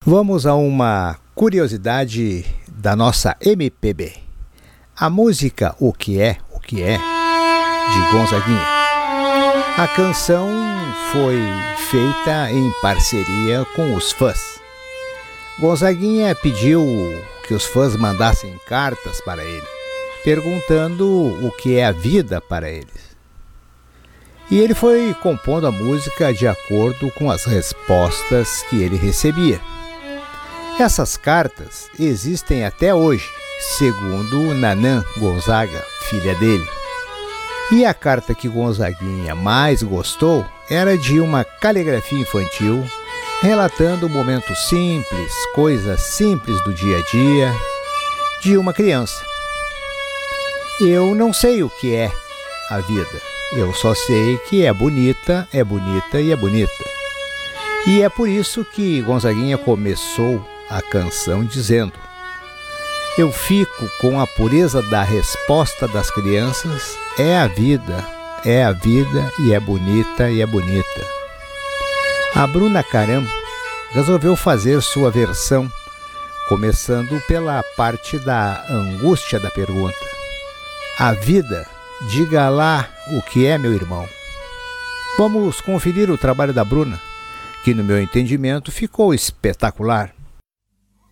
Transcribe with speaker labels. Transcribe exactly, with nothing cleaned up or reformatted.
Speaker 1: Vamos a uma curiosidade da nossa M P B. A música O Que É, O Que É, de Gonzaguinha. A canção foi feita em parceria com os fãs. Gonzaguinha pediu que os fãs mandassem cartas para ele, perguntando o que é a vida para eles. E ele foi compondo a música de acordo com as respostas que ele recebia. Essas cartas existem até hoje, segundo Nanã Gonzaga, filha dele. E a carta que Gonzaguinha mais gostou era de uma caligrafia infantil, relatando momentos simples, coisas simples do dia a dia, de uma criança. Eu não sei o que é a vida, eu só sei que é bonita, é bonita e é bonita. E é por isso que Gonzaguinha começou a canção dizendo: eu fico com a pureza da resposta das crianças, é a vida, é a vida e é bonita e é bonita. A Bruna Caram resolveu fazer sua versão, começando pela parte da angústia da pergunta. A vida, diga lá o que é, meu irmão. Vamos conferir o trabalho da Bruna, que no meu entendimento ficou espetacular.